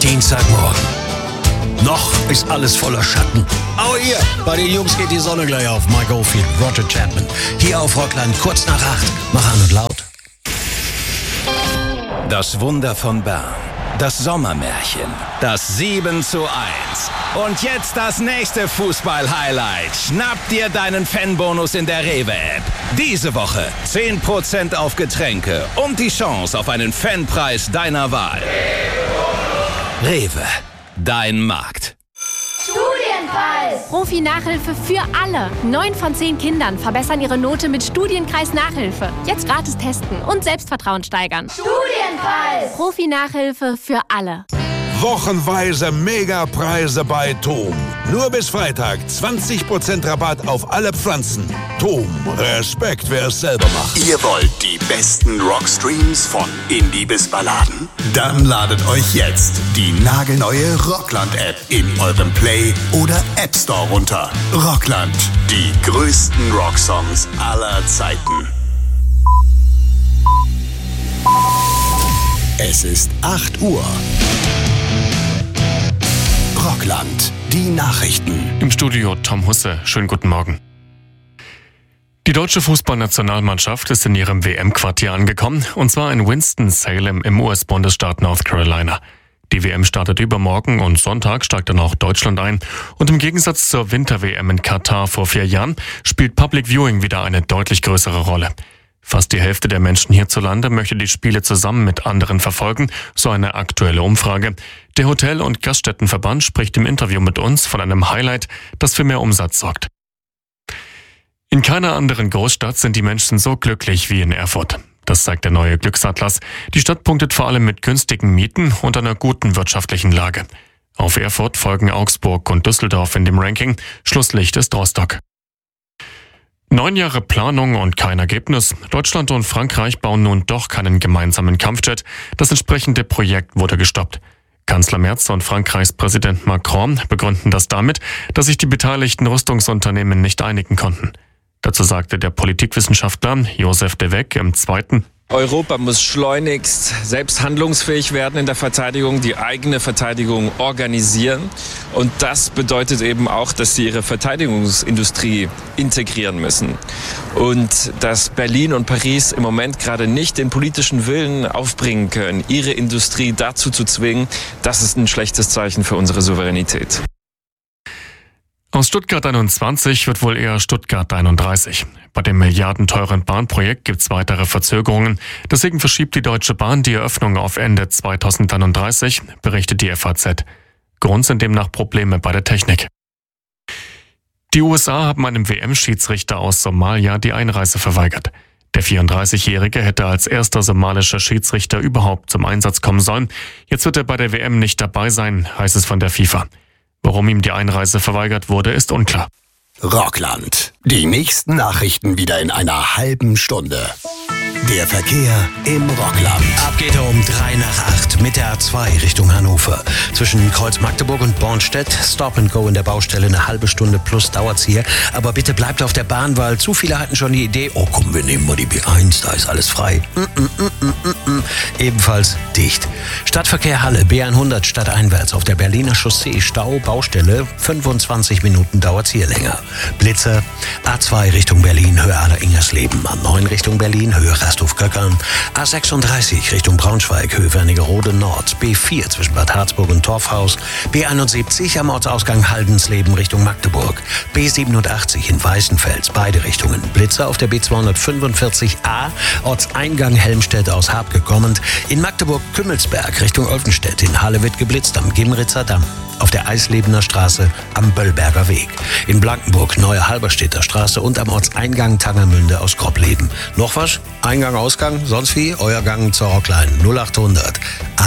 Dienstagmorgen. Noch ist alles voller Schatten. Aber hier, bei den Jungs geht die Sonne gleich auf. Mike Oldfield, Roger Chapman. Hier auf Rockland, kurz nach 8. Mach an und laut. Das Wunder von Bern. Das Sommermärchen. Das 7:1. Und jetzt das nächste Fußball-Highlight. Schnapp dir deinen Fanbonus in der Rewe-App. Diese Woche 10% auf Getränke und die Chance auf einen Fanpreis deiner Wahl. Rewe, dein Markt. Studienpreis! Profi-Nachhilfe für alle. 9 von 10 Kindern verbessern ihre Note mit Studienkreis-Nachhilfe. Jetzt gratis testen und Selbstvertrauen steigern. Studienpreis! Profi-Nachhilfe für alle. Wochenweise Megapreise bei TOM. Nur bis Freitag 20% Rabatt auf alle Pflanzen. TOM, Respekt, wer es selber macht. Ihr wollt die besten Rockstreams von Indie bis Balladen? Dann ladet euch jetzt die nagelneue Rockland-App in eurem Play- oder App Store runter. Rockland, die größten Rocksongs aller Zeiten. Es ist 8 Uhr. Rockland, die Nachrichten. Im Studio Tom Husse. Schönen guten Morgen. Die deutsche Fußballnationalmannschaft ist in ihrem WM-Quartier angekommen, und zwar in Winston-Salem im US-Bundesstaat North Carolina. Die WM startet übermorgen und Sonntag steigt dann auch Deutschland ein. Und im Gegensatz zur Winter-WM in Katar vor 4 Jahren spielt Public Viewing wieder eine deutlich größere Rolle. Fast die Hälfte der Menschen hierzulande möchte die Spiele zusammen mit anderen verfolgen, so eine aktuelle Umfrage. Der Hotel- und Gaststättenverband spricht im Interview mit uns von einem Highlight, das für mehr Umsatz sorgt. In keiner anderen Großstadt sind die Menschen so glücklich wie in Erfurt. Das zeigt der neue Glücksatlas. Die Stadt punktet vor allem mit günstigen Mieten und einer guten wirtschaftlichen Lage. Auf Erfurt folgen Augsburg und Düsseldorf in dem Ranking. Schlusslicht ist Rostock. 9 Jahre Planung und kein Ergebnis. Deutschland und Frankreich bauen nun doch keinen gemeinsamen Kampfjet. Das entsprechende Projekt wurde gestoppt. Kanzler Merz und Frankreichs Präsident Macron begründen das damit, dass sich die beteiligten Rüstungsunternehmen nicht einigen konnten. Dazu sagte der Politikwissenschaftler Josef de Weck im Zweiten: Europa muss schleunigst selbst handlungsfähig werden in der Verteidigung, die eigene Verteidigung organisieren. Und das bedeutet eben auch, dass sie ihre Verteidigungsindustrie integrieren müssen. Und dass Berlin und Paris im Moment gerade nicht den politischen Willen aufbringen können, ihre Industrie dazu zu zwingen, das ist ein schlechtes Zeichen für unsere Souveränität. Aus Stuttgart 21 wird wohl eher Stuttgart 31. Bei dem milliardenteuren Bahnprojekt gibt es weitere Verzögerungen. Deswegen verschiebt die Deutsche Bahn die Eröffnung auf Ende 2031, berichtet die FAZ. Grund sind demnach Probleme bei der Technik. Die USA haben einem WM-Schiedsrichter aus Somalia die Einreise verweigert. Der 34-Jährige hätte als erster somalischer Schiedsrichter überhaupt zum Einsatz kommen sollen. Jetzt wird er bei der WM nicht dabei sein, heißt es von der FIFA. Warum ihm die Einreise verweigert wurde, ist unklar. Rockland. Die nächsten Nachrichten wieder in einer halben Stunde. Der Verkehr im Rockland. Ab geht er um 7:55 mit der A2 Richtung Hannover. Zwischen Kreuz Magdeburg und Bornstedt Stop and Go in der Baustelle, eine halbe Stunde plus dauert's hier. Aber bitte bleibt auf der Bahn, weil zu viele hatten schon die Idee, oh komm, wir nehmen mal die B1, da ist alles frei. Ebenfalls dicht. Stadtverkehr Halle, B100 stadteinwärts auf der Berliner Chaussee, Stau, Baustelle, 25 Minuten dauert's hier länger. Blitzer, A2 Richtung Berlin, Höhe Ingersleben, A9 Richtung Berlin, Höhe Rasthof-Göckern, A36 Richtung Braunschweig, Höhe Wernigerode Nord, B4 zwischen Bad Harzburg und Torfhaus, B71 am Ortsausgang Haldensleben Richtung Magdeburg, B87 in Weißenfels, beide Richtungen. Blitzer auf der B245A, Ortseingang Helmstedt aus Habke kommend, in Magdeburg-Kümmelsberg Richtung Olfenstedt, in Halle wird geblitzt am Gimritzer Damm, auf der Eislebener Straße am Böllberger Weg, in Blankenburg Neue Halberstädter Straße und am Ortseingang Tangermünde aus Grobbleben. Noch was? Eingang, Ausgang, sonst wie? Euer Gang zur Rockline 0800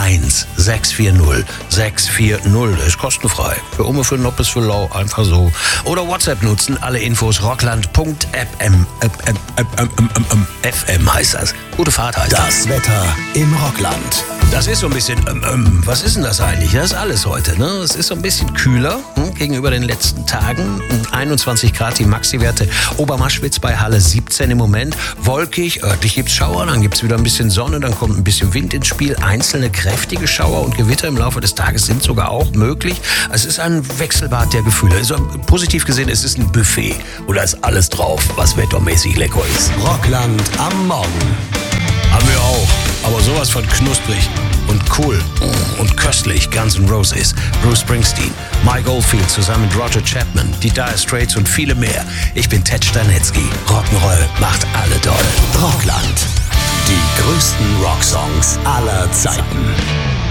1640 640. Ist kostenfrei. Für Umme, für Noppes, für Lau, einfach so. Oder WhatsApp nutzen, alle Infos rockland.fm. FM heißt das. Gute Fahrt heißt das. Das Wetter im Rockland. Das ist so ein bisschen, was ist denn das eigentlich? Das ist alles heute, ne? Es ist so ein bisschen kühler gegenüber den letzten Tagen. 21 Grad die Maxi-Werte. Obermaschwitz bei Halle 17 im Moment. Wolkig, örtlich gibt's Schauer, dann gibt's wieder ein bisschen Sonne, dann kommt ein bisschen Wind ins Spiel. Einzelne kräftige Schauer und Gewitter im Laufe des Tages sind sogar auch möglich. Es ist ein Wechselbad der Gefühle. Also, positiv gesehen, es ist ein Buffet. Und da ist alles drauf, was wettermäßig lecker ist. Rockland am Morgen. Haben wir auch. Aber sowas von knusprig und cool und köstlich. Guns N' Roses, Bruce Springsteen, Mike Oldfield zusammen mit Roger Chapman, die Dire Straits und viele mehr. Ich bin Ted Stanetzky. Rock'n'Roll macht alle doll. Rockland. Die größten Rocksongs aller Zeiten.